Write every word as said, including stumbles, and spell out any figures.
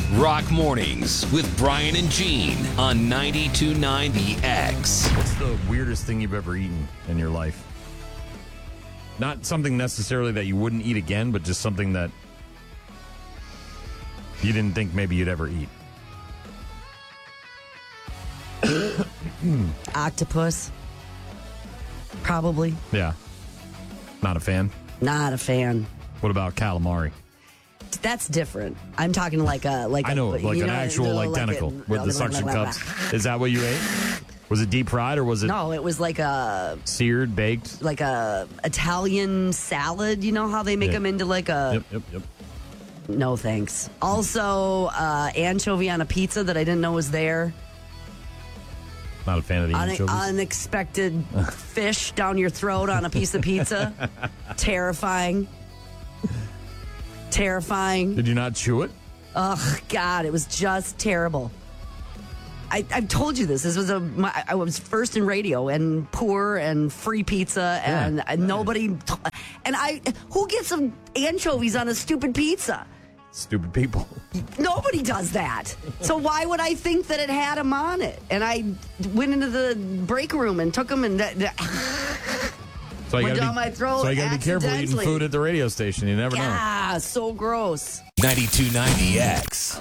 Rock Mornings with Brian and Gene on ninety-two point nine The X. What's the weirdest thing you've ever eaten in your life? Not something necessarily that you wouldn't eat again, but just something that you didn't think maybe you'd ever eat. Octopus. Probably. Yeah. Not a fan? Not a fan. What about calamari? That's different. I'm talking like a like I know, a, like you an know, actual like, like tentacle a- with the suction cups. Is that what you ate? Was it deep fried or was it No, it was like a seared, baked? like a Italian salad. You know how they make Yeah. them into like a Yep, yep, yep. no thanks. Also, uh, anchovy on a pizza that I didn't know was there. Not a fan of the Un- anchovies. unexpected fish down your throat on a piece of pizza. Terrifying. Terrifying. Did you not chew it? Ugh, God, it was just terrible. I, I've told you this. This was a. My, I was first in radio and poor and free pizza and, Yeah. and nobody. T- and I, who gets some anchovies on a stupid pizza? Stupid people. Nobody does that. So why would I think that it had them on it? And I went into the break room and took them and. That, that, So you Went gotta down be, my throat so you gotta be careful eating accidentally. food at the radio station. You never know. yeah, so gross. ninety-two point nine The X.